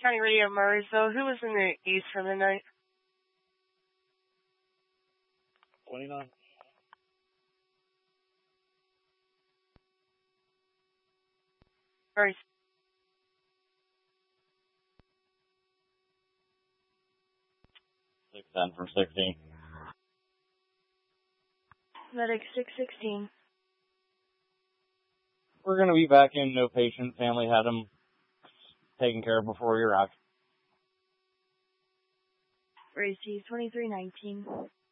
County Radio Murraysville. Who was in the east for midnight? 29. Murray. Six 10 from 16. Medic 616. We're going to be back in. No patient. Family had him taken care of before we arrived. Racy 2319.